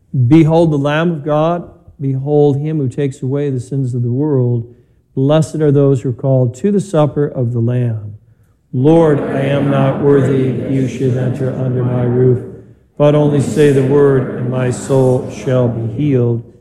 Behold the Lamb of God. Behold him who takes away the sins of the world. Blessed are those who are called to the supper of the Lamb. Lord, I am not worthy that you should enter under my roof, but only say the word, and my soul shall be healed.